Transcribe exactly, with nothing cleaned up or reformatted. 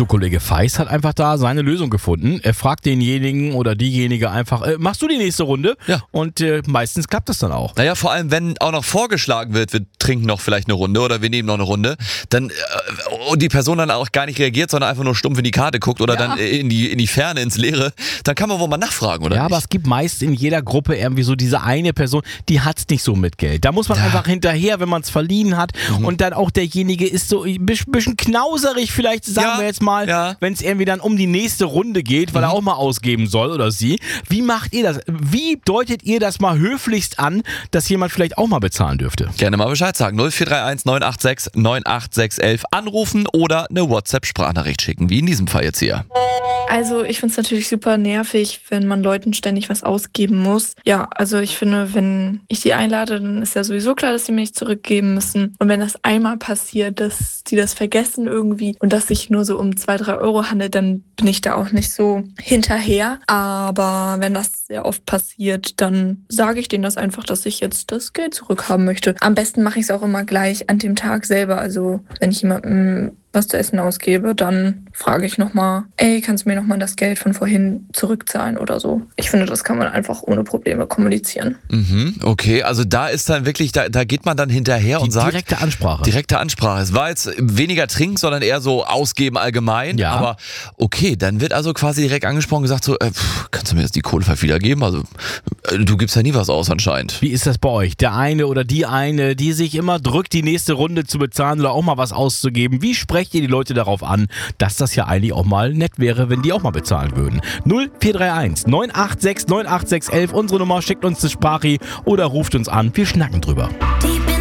So, Kollege Feist hat einfach da seine Lösung gefunden. Er fragt denjenigen oder diejenige einfach, äh, machst du die nächste Runde? Ja. Und äh, meistens klappt das dann auch. Naja, vor allem, wenn auch noch vorgeschlagen wird, wir trinken noch vielleicht eine Runde oder wir nehmen noch eine Runde, dann äh, und die Person dann auch gar nicht reagiert, sondern einfach nur stumpf in die Karte guckt oder Ja. dann in die, in die Ferne, ins Leere, dann kann man wohl mal nachfragen, oder Ja, nicht? aber es gibt meist in jeder Gruppe irgendwie so diese eine Person, die hat's nicht so mit Geld. Da muss man Ja. einfach hinterher, wenn man es verliehen hat Mhm. und dann auch derjenige ist so ein bisschen knauserig vielleicht, sagen Ja, wir jetzt mal, ja. wenn es irgendwie dann um die nächste Runde geht, weil Mhm. er auch mal ausgeben soll oder sie. Wie macht ihr das? Wie deutet ihr das mal höflichst an, dass jemand vielleicht auch mal bezahlen dürfte? Gerne mal Bescheid sagen. null vier drei eins neun acht sechs neun acht sechs eins eins anrufen oder eine WhatsApp-Sprachnachricht schicken, wie in diesem Fall jetzt hier. Also ich finde es natürlich super nervig, wenn man Leuten ständig was ausgeben muss. Ja, also ich finde, wenn ich die einlade, dann ist ja sowieso klar, dass sie mir nicht zurückgeben müssen. Und wenn das einmal passiert, dass die das vergessen irgendwie und dass sich nur so um zwei, drei Euro handelt, dann bin ich da auch nicht so hinterher. Aber wenn das sehr oft passiert, dann sage ich denen das einfach, dass ich jetzt das Geld zurückhaben möchte. Am besten mache ich es auch immer gleich an dem Tag selber. Also wenn ich jemandem was zu essen ausgebe, dann frage ich nochmal, ey, kannst du mir nochmal das Geld von vorhin zurückzahlen oder so. Ich finde, das kann man einfach ohne Probleme kommunizieren. Mhm, okay, also da ist dann wirklich, da, da geht man dann hinterher Die und sagt... direkte Ansprache. Direkte Ansprache. Es war jetzt weniger trinken, sondern eher so ausgeben allgemein. Ja. Aber okay, dann wird also quasi direkt angesprochen und gesagt so, äh, pff, kannst du mir jetzt die Kohle vielleicht wiedergeben? Also äh, du gibst ja nie was aus anscheinend. Wie ist das bei euch? Der eine oder die eine, die sich immer drückt, die nächste Runde zu bezahlen oder auch mal was auszugeben. Wie sprecht ihr die Leute darauf an, dass das ja eigentlich auch mal nett wäre, wenn die auch mal bezahlen würden? null vier drei eins neun acht sechs neun acht sechs eins eins, unsere Nummer, schickt uns eine Sprache oder ruft uns an. Wir schnacken drüber. Die